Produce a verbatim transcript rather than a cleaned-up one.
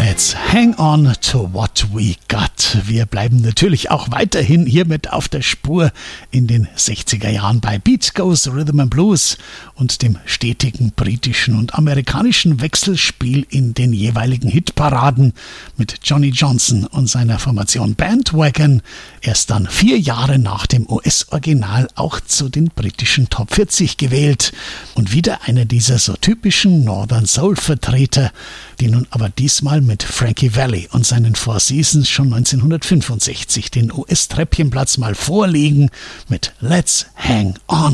Let's hang on to what we got. Wir bleiben natürlich auch weiterhin hiermit auf der Spur in den sechziger Jahren bei Beat Goes Rhythm and Blues und dem stetigen britischen und amerikanischen Wechselspiel in den jeweiligen Hitparaden mit Johnny Johnson und seiner Formation Bandwagon, erst dann vier Jahre nach dem U S-Original auch zu den britischen Top vierzig gewählt und wieder einer dieser so typischen Northern Soul-Vertreter, die nun aber diesmal mit Frankie Valli und seinen Four Seasons schon neunzehnhundertfünfundsechzig den U S-Treppchenplatz mal vorlegen mit Let's Hang On.